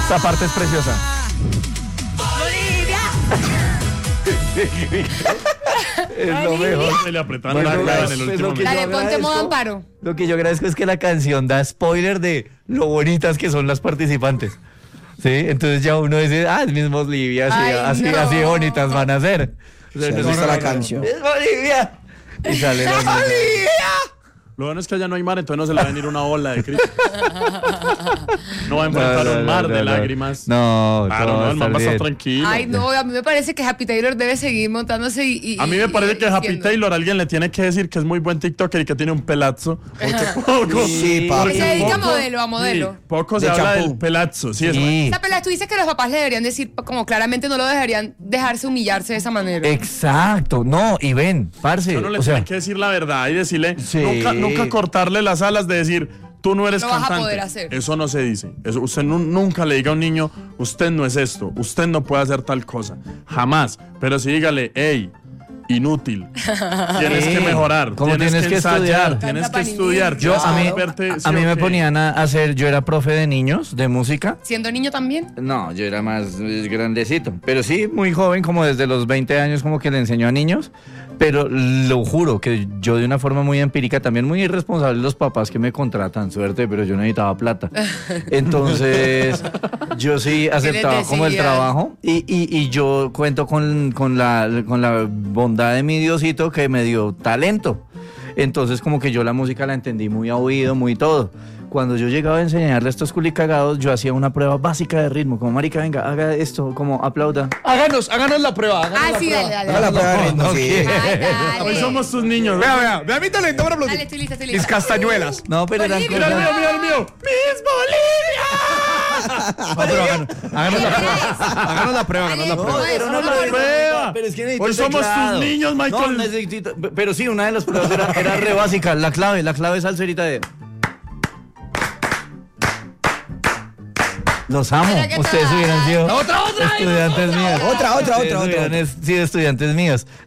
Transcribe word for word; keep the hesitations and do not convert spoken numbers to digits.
Esta parte es preciosa. Es lo mejor. Se le apretaron Bueno, la clave en es- el es último lo que momento. yo Dale, ponte agradezco. modo amparo. Lo que yo agradezco es que la canción da spoiler de lo bonitas que son las participantes. ¿Sí? Entonces ya uno dice, ah, es mismo Bolivia, así, Ay, así, no. así de bonitas van a ser. O sea, Se no gusta es- la canción. ¡Es Bolivia! Y sale la niña. Lo bueno es que allá no hay mar, entonces no se le va a venir una ola de crítica. No va a enfrentar No, no, un mar no, de no. lágrimas. No, Claro, todo no, va a el man estar va a estar bien. tranquilo. Ay, no, a mí me parece que Happy Taylor debe seguir montándose y... y- A mí me y- parece y que Happy diciendo. Taylor, alguien le tiene que decir que es muy buen TikToker y que tiene un pelazo. Porque poco, Sí, papi. Que se dedica a poco- modelo, a modelo. sí, poco se De habla champú. del pelazo. Sí, es Sí. Esta pelea, tú dices que los papás le deberían decir, como claramente no lo dejarían dejarse humillarse de esa manera. Exacto, no, y ven, parce, Uno le o sea, tiene que decir la verdad y decirle, Sí. nunca, nunca cortarle las alas de decir, tú no eres Lo vas a cantante. poder hacer. Eso no se dice. Eso, usted nu- nunca le diga a un niño, usted no es esto, usted no puede hacer tal cosa. Jamás. Pero sí dígale, hey, inútil. Tienes Sí. que mejorar. ¿Cómo tienes, tienes que que ensayar. estudiar? Tienes Canta que pa' estudiar. niños. yo tienes a que mí, verte, a ¿sí mí o me qué? ponían a hacer, yo era profe de niños, de música. Siendo niño también. No, yo era más eh, grandecito, pero sí, muy joven, como desde los veinte años, como que le enseñó a niños, pero lo juro que yo de una forma muy empírica, también muy irresponsable los papás que me contratan, suerte, pero yo necesitaba plata. Entonces, yo sí aceptaba como el decías? trabajo y, y, y yo cuento con, con, la, con la bondad de mi Diosito que me dio talento. Entonces, como que yo la música la entendí muy a oído, muy todo. Cuando yo llegaba a enseñarle a estos culicagados, yo hacía una prueba básica de ritmo, como marica, venga, haga esto, como aplauda. Háganos, háganos la prueba. Háganos Ah, la sí, prueba. dale, dale, Haga la dale. prueba de ritmo, No, sí. ¿qué? Ay, dale. Hoy somos tus niños. Vea, vea, vea mi talento para Dale, aplaudir. estoy lista, estoy Mis lista. castañuelas. No, pero eran Bolivia. Mira el cosas... mío, mira el mío. ¡Miss Bolivia! No, pero háganos, háganos la prueba. Háganos la prueba, háganos la No, prueba. eso no la lo prueba. Pero es que necesito Hoy el somos teclado. tus niños, Michael. No, necesito... Pero sí, una de las pruebas era, era re básica. La clave, la clave salserita de... Los amo. Mira qué Ustedes tal. hubieran sido Otra, otra. estudiantes míos. Otra, otra, Ustedes otra, otra. hubieran sido estudiantes míos.